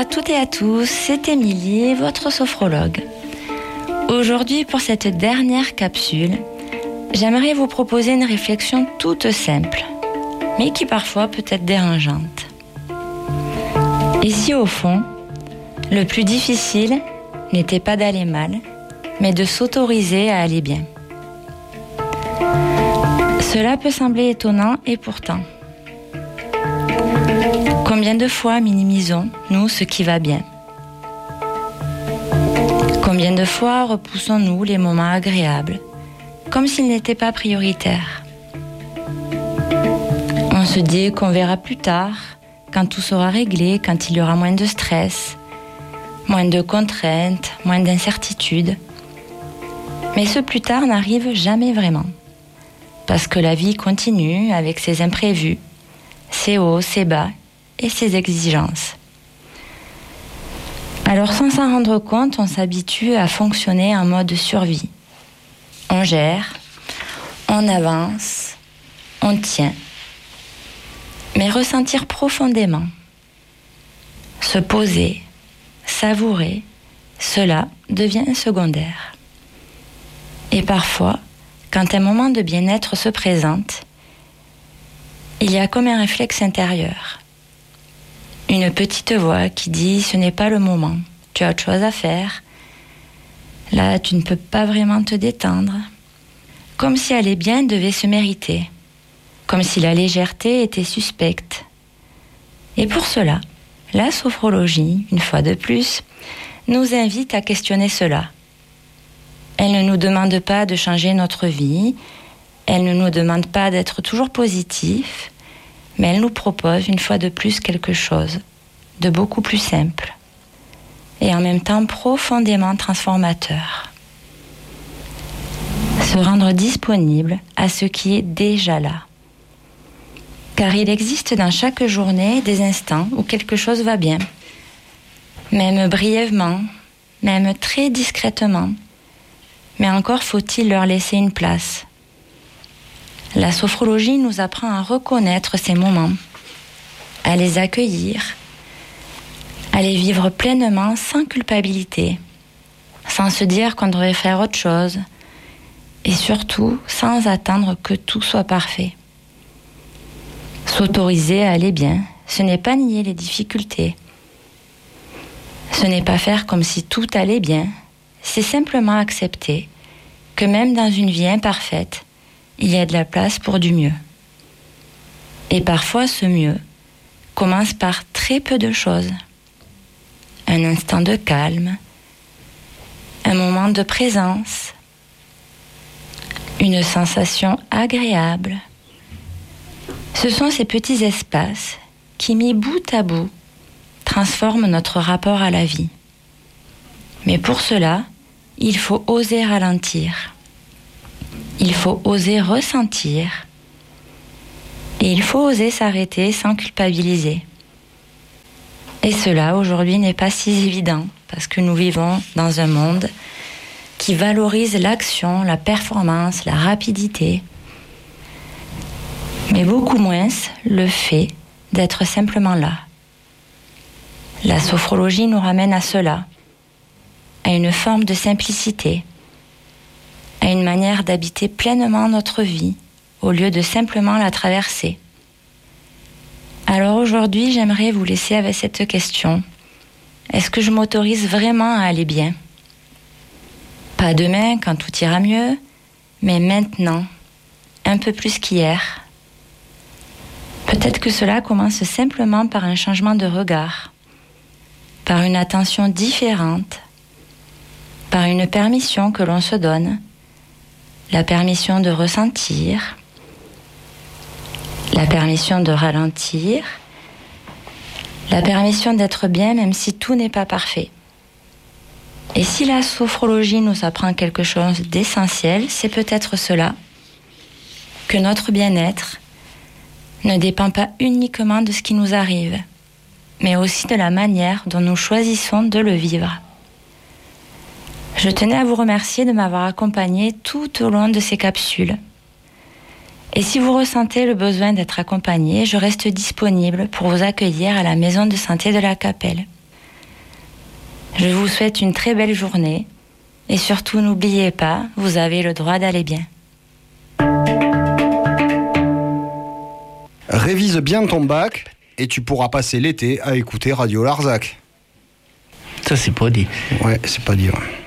à toutes et à tous, c'est Émilie, votre sophrologue. Aujourd'hui, pour cette dernière capsule, j'aimerais vous proposer une réflexion toute simple, mais qui parfois peut être dérangeante. Et si au fond, le plus difficile n'était pas d'aller mal, mais de s'autoriser à aller bien? Cela peut sembler étonnant et pourtant, combien de fois minimisons-nous ce qui va bien? Combien de fois repoussons-nous les moments agréables, comme s'ils n'étaient pas prioritaires? On se dit qu'on verra plus tard, quand tout sera réglé, quand il y aura moins de stress, moins de contraintes, moins d'incertitudes. Mais ce plus tard n'arrive jamais vraiment, parce que la vie continue avec ses imprévus, ses hauts, ses bas, et ses exigences. Alors sans s'en rendre compte, on s'habitue à fonctionner en mode survie. On gère, on avance, on tient. Mais ressentir profondément, se poser, savourer, cela devient secondaire. Et parfois, quand un moment de bien-être se présente, il y a comme un réflexe intérieur. Une petite voix qui dit « ce n'est pas le moment, tu as autre chose à faire. Là, tu ne peux pas vraiment te détendre. » Comme si aller bien devait se mériter, comme si la légèreté était suspecte. Et pour cela, la sophrologie, une fois de plus, nous invite à questionner cela. Elle ne nous demande pas de changer notre vie, elle ne nous demande pas d'être toujours positif, mais elle nous propose une fois de plus quelque chose de beaucoup plus simple et en même temps profondément transformateur. Se rendre disponible à ce qui est déjà là. Car il existe dans chaque journée des instants où quelque chose va bien, même brièvement, même très discrètement, mais encore faut-il leur laisser une place. La sophrologie nous apprend à reconnaître ces moments, à les accueillir, à les vivre pleinement sans culpabilité, sans se dire qu'on devrait faire autre chose, et surtout sans attendre que tout soit parfait. S'autoriser à aller bien, ce n'est pas nier les difficultés. Ce n'est pas faire comme si tout allait bien, c'est simplement accepter que même dans une vie imparfaite, il y a de la place pour du mieux. Et parfois, ce mieux commence par très peu de choses. Un instant de calme, un moment de présence, une sensation agréable. Ce sont ces petits espaces qui, mis bout à bout, transforment notre rapport à la vie. Mais pour cela, il faut oser ralentir. Il faut oser ressentir et il faut oser s'arrêter sans culpabiliser. Et cela, aujourd'hui, n'est pas si évident parce que nous vivons dans un monde qui valorise l'action, la performance, la rapidité, mais beaucoup moins le fait d'être simplement là. La sophrologie nous ramène à cela, à une forme de simplicité, à une manière d'habiter pleinement notre vie, au lieu de simplement la traverser. Alors aujourd'hui, j'aimerais vous laisser avec cette question. Est-ce que je m'autorise vraiment à aller bien? Pas demain, quand tout ira mieux, mais maintenant, un peu plus qu'hier. Peut-être que cela commence simplement par un changement de regard, par une attention différente, par une permission que l'on se donne, la permission de ressentir, la permission de ralentir, la permission d'être bien même si tout n'est pas parfait. Et si la sophrologie nous apprend quelque chose d'essentiel, c'est peut-être cela, que notre bien-être ne dépend pas uniquement de ce qui nous arrive, mais aussi de la manière dont nous choisissons de le vivre. Je tenais à vous remercier de m'avoir accompagné tout au long de ces capsules. Et si vous ressentez le besoin d'être accompagné, je reste disponible pour vous accueillir à la maison de santé de la Capelle. Je vous souhaite une très belle journée et surtout n'oubliez pas, vous avez le droit d'aller bien. Révise bien ton bac et tu pourras passer l'été à écouter Radio Larzac. Ça, c'est pas dit. Ouais, c'est pas dit. Ouais.